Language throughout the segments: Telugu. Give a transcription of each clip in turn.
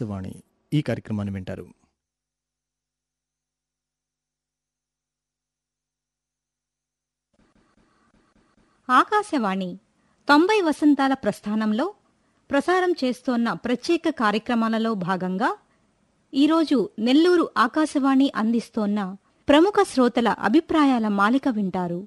ఆకాశవాణి ఈ కార్యక్రమాన్ని వింటారు. ఆకాశవాణి 90 వసంతాల ప్రస్థానంలో ప్రసారం చేస్తోన్న ప్రత్యేక కార్యక్రమాలలో భాగంగా ఈరోజు నెల్లూరు ఆకాశవాణి అందిస్తోన్న ప్రముఖ శ్రోతల అభిప్రాయాల మాలిక వింటారు.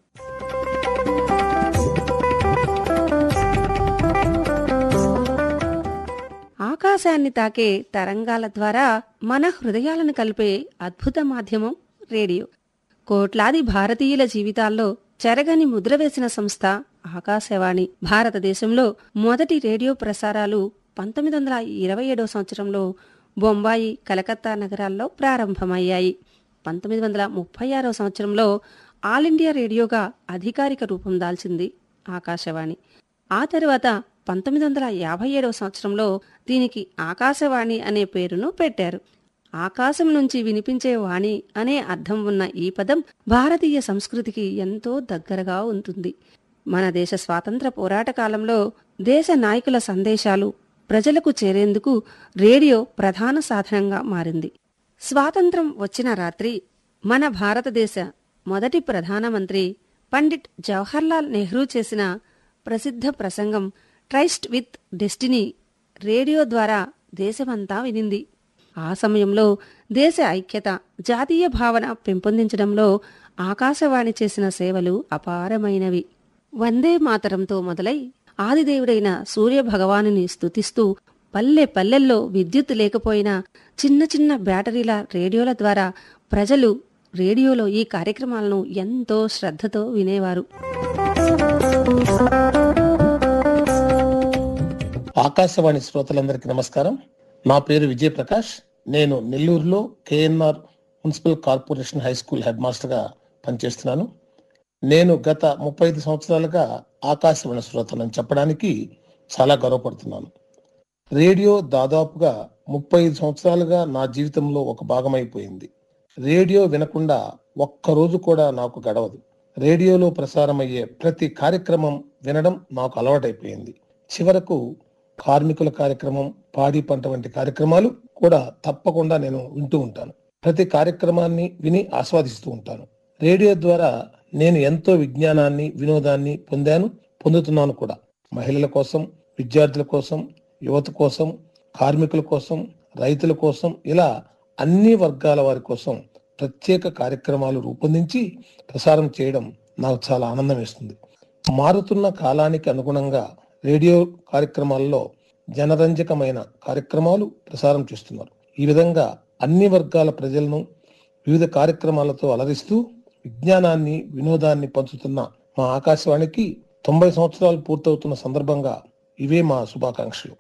ఆకాశాన్ని తాకే తరంగాల ద్వారా మన హృదయాలను కలిపే అద్భుత మాధ్యమం రేడియో. కోట్లాది భారతీయుల జీవితాల్లో చెరగని ముద్ర వేసిన సంస్థ ఆకాశవాణి. భారతదేశంలో మొదటి రేడియో ప్రసారాలు 1927 సంవత్సరంలో బొంబాయి, కలకత్తా నగరాల్లో ప్రారంభమయ్యాయి. 1936 సంవత్సరంలో ఆల్ ఇండియా రేడియోగా అధికారిక రూపం దాల్చింది ఆకాశవాణి. ఆ తర్వాత 1957 సంవత్సరంలో దీనికి ఆకాశవాణి అనే పేరును పెట్టారు. ఆకాశం నుంచి వినిపించే వాణి అనే అర్థం ఉన్న ఈ పదం భారతీయ సంస్కృతికి ఎంతో దగ్గరగా ఉంటుంది. మన దేశ స్వాతంత్ర పోరాట కాలంలో దేశ నాయకుల సందేశాలు ప్రజలకు చేరేందుకు రేడియో ప్రధాన సాధనంగా మారింది. స్వాతంత్రం వచ్చిన రాత్రి మన భారతదేశ మొదటి ప్రధానమంత్రి పండిట్ జవహర్లాల్ నెహ్రూ చేసిన ప్రసిద్ధ ప్రసంగం ట్రైస్ట్ విత్ డెస్టినీ రేడియో ద్వారా దేశమంతా వినింది. ఆ సమయంలో దేశ ఐక్యత, జాతీయ భావన పెంపొందించడంలో ఆకాశవాణి చేసిన సేవలు అపారమైనవి. వందే మాతరంతో మొదలై ఆదిదేవుడైన సూర్యభగవానుని స్తుతిస్తూ పల్లె పల్లెల్లో విద్యుత్ లేకపోయినా చిన్న చిన్న బ్యాటరీల రేడియోల ద్వారా ప్రజలు రేడియోలో ఈ కార్యక్రమాలను ఎంతో శ్రద్ధతో వినేవారు. ఆకాశవాణి శ్రోతలందరికీ నమస్కారం. నా పేరు విజయప్రకాష్. నేను నెల్లూరులో KNR municipal corporation high school head మాస్టర్గా పనిచేస్తున్నాను. నేను గత 35 సంవత్సరాలుగా ఆకాశవాణి శ్రోతలను చెప్పడానికి చాలా గర్వపడుతున్నాను. రేడియో దాదాపుగా 35 సంవత్సరాలుగా నా జీవితంలో ఒక భాగమైపోయింది. రేడియో వినకుండా ఒక్కరోజు కూడా నాకు గడవదు. రేడియోలో ప్రసారమయ్యే ప్రతి కార్యక్రమం వినడం నాకు అలవాటైపోయింది. చివరకు కార్మికుల కార్యక్రమం, పాడి పంట వంటి కార్యక్రమాలు కూడా తప్పకుండా నేను వింటూ ఉంటాను. ప్రతి కార్యక్రమాన్ని విని ఆస్వాదిస్తూ ఉంటాను. రేడియో ద్వారా నేను ఎంతో విజ్ఞానాన్ని, వినోదాన్ని పొందుతున్నాను కూడా. మహిళల కోసం, విద్యార్థుల కోసం, యువత కోసం, కార్మికుల కోసం, రైతుల కోసం, ఇలా అన్ని వర్గాల వారి కోసం ప్రత్యేక కార్యక్రమాలు రూపొందించి ప్రసారం చేయడం నాకు చాలా ఆనందం వేస్తుంది. మారుతున్న కాలానికి అనుగుణంగా రేడియో కార్యక్రమాల్లో జనరంజకమైన కార్యక్రమాలు ప్రసారం చేస్తున్నారు. ఈ విధంగా అన్ని వర్గాల ప్రజలను వివిధ కార్యక్రమాలతో అలరిస్తూ విజ్ఞానాన్ని, వినోదాన్ని పంచుతున్న మా ఆకాశవాణికి 90 సంవత్సరాలు పూర్తవుతున్న సందర్భంగా ఇవే మా శుభాకాంక్షలు.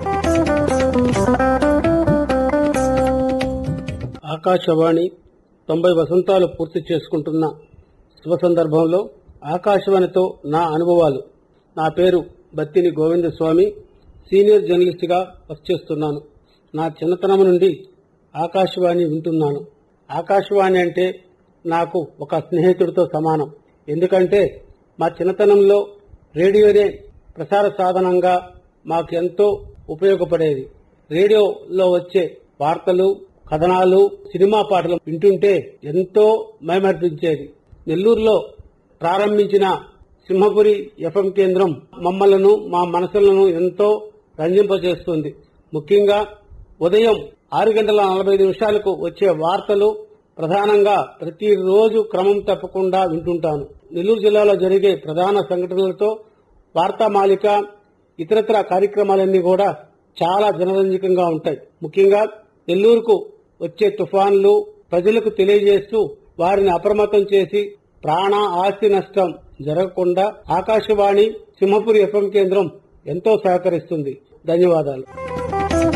ఆకాశవాణి 90 వసంతాలు పూర్తి చేసుకుంటున్న శుభ సందర్భంలో ఆకాశవాణితో నా అనుభవాలు. నా పేరు బత్తిని గోవిందస్వామి. సీనియర్ జర్నలిస్ట్గా వర్క్ చేస్తున్నాను. నా చిన్నతనం నుండి ఆకాశవాణి వింటున్నాను. ఆకాశవాణి అంటే నాకు ఒక స్నేహితుడితో సమానం. ఎందుకంటే మా చిన్నతనంలో రేడియోనే ప్రసార సాధనంగా మాకు ఎంతో ఉపయోగపడేది. రేడియోలో వచ్చే వార్తలు, కథనాలు, సినిమా పాటలు వింటుంటే ఎంతో మైమర్పించేది. నెల్లూరులో ప్రారంభించిన సింహపురి ఎఫ్ఎం కేంద్రం మమ్మలను, మా మనసులను ఎంతో రంజింపజేస్తుంది. ముఖ్యంగా ఉదయం 6:45 వచ్చే వార్తలు ప్రధానంగా ప్రతిరోజు క్రమం తప్పకుండా వింటుంటాను. నెల్లూరు జిల్లాలో జరిగే ప్రధాన సంఘటనలతో వార్తామాలిక, ఇతరత్ర కార్యక్రమాలన్నీ కూడా చాలా జనరంజకంగా ఉంటాయి. ముఖ్యంగా నెల్లూరుకు వచ్చే తుఫాన్లు ప్రజలకు తెలియజేస్తూ వారిని అప్రమత్తం చేసి ప్రాణ, ఆస్తి నష్టం జరగకుండా ఆకాశవాణి సింహపురి ఎఫ్ఎం కేంద్రం ఎంతో సహకరిస్తుంది. ధన్యవాదాలు.